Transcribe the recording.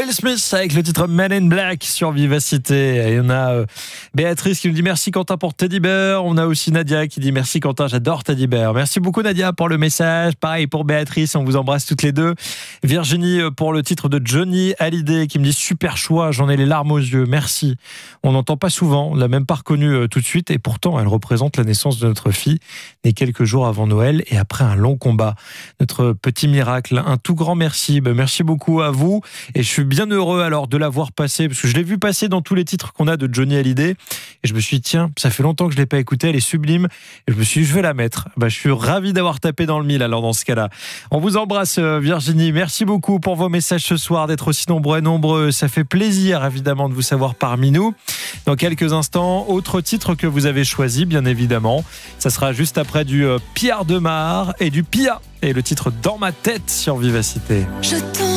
Will Smith avec le titre Men in Black sur Vivacité. Et on a Béatrice qui nous dit merci Quentin pour Teddy Bear. On a aussi Nadia qui dit merci Quentin, j'adore Teddy Bear. Merci beaucoup Nadia pour le message. Pareil pour Béatrice, on vous embrasse toutes les deux. Virginie pour le titre de Johnny Hallyday qui me dit super choix, j'en ai les larmes aux yeux. Merci. On n'entend pas souvent, on l'a même pas reconnue tout de suite et pourtant elle représente la naissance de notre fille, née quelques jours avant Noël et après un long combat. Notre petit miracle, un tout grand merci. Merci beaucoup à vous et je suis bien heureux alors de l'avoir passé parce que je l'ai vu passer dans tous les titres qu'on a de Johnny Hallyday et je me suis dit tiens, ça fait longtemps que je l'ai pas écouté, elle est sublime et je me suis dit je vais la mettre. Je suis ravi d'avoir tapé dans le mille alors dans ce cas-là. On vous embrasse Virginie, merci beaucoup pour vos messages ce soir, d'être aussi nombreux et nombreux, ça fait plaisir évidemment de vous savoir parmi nous. Dans quelques instants, autre titre que vous avez choisi bien évidemment, ça sera juste après du Pierre Demar et du Pia et le titre Dans ma tête sur Vivacité. Je